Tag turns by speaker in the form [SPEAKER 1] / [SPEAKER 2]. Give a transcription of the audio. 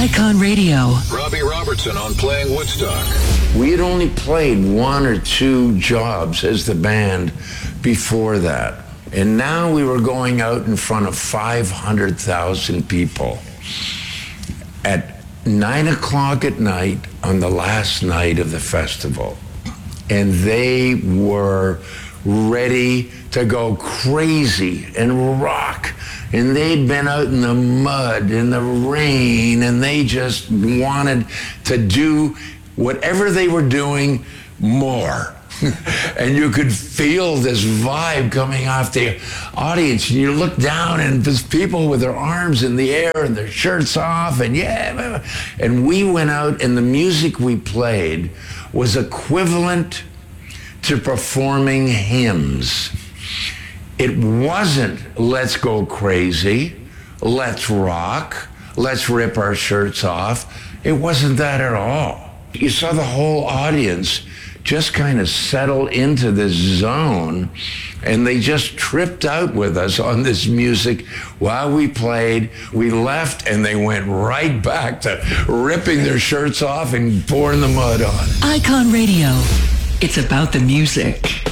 [SPEAKER 1] Icon Radio.
[SPEAKER 2] Robbie Robertson on Playing Woodstock.
[SPEAKER 3] We had only played one or two jobs as the band before that. And now we were going out in front of 500,000 people at 9 o'clock at night on the last night of the festival. And they were ready to go crazy and rock. And they'd been out in the mud, in the rain, and they just wanted to do whatever they were doing more. And you could feel this vibe coming off the audience. And you look down and there's people with their arms in the air and their shirts off. And yeah, and we went out and the music we played was equivalent to performing hymns. It wasn't let's go crazy, let's rock, let's rip our shirts off. It wasn't that at all. You saw the whole audience just kind of settle into this zone, and they just tripped out with us on this music while we played. We left, and they went right back to ripping their shirts off and pouring the mud on.
[SPEAKER 1] Icon Radio. It's about the music.